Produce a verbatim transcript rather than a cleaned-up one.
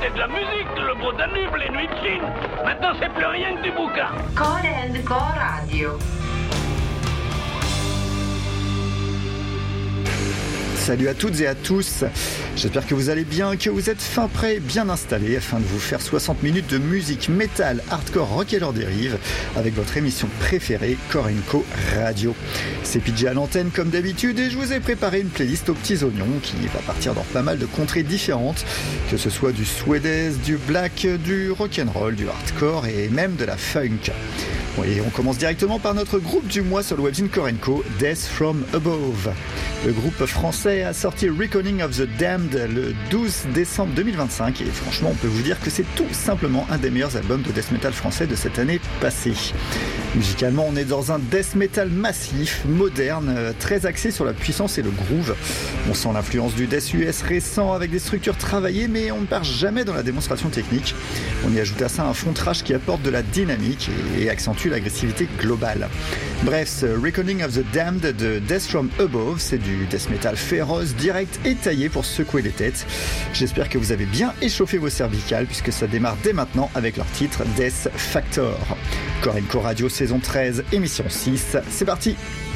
c'était de la musique, le beau Danube, les nuits de Chine. Maintenant, c'est plus rien que du bouquin. Call and Go Radio. Salut à toutes et à tous, j'espère que vous allez bien, que vous êtes fin prêts, bien installés afin de vous faire soixante minutes de musique métal, hardcore, rock et leur dérive avec votre émission préférée, Core and Co Radio. C'est P J à l'antenne comme d'habitude et je vous ai préparé une playlist aux petits oignons qui va partir dans pas mal de contrées différentes, que ce soit du suédoise, du black, du rock'n'roll, du hardcore et même de la funk. Et on commence directement par notre groupe du mois sur le webzine Core and Co, Death from Above. Le groupe français a sorti Reckoning of the Damned le douze décembre deux mille vingt-cinq et franchement on peut vous dire que c'est tout simplement un des meilleurs albums de death metal français de cette année passée. Musicalement on est dans un death metal massif, moderne, très axé sur la puissance et le groove. On sent l'influence du death U S récent avec des structures travaillées mais on ne part jamais dans la démonstration technique. On y ajoute à ça un fond trash qui apporte de la dynamique et accentue l'agressivité globale. Bref, ce Reckoning of the Damned de Death from Above, c'est du death metal féroce, direct et taillé pour secouer les têtes. J'espère que vous avez bien échauffé vos cervicales puisque ça démarre dès maintenant avec leur titre Death Factor. Core and Co Radio saison treize, émission six, c'est parti!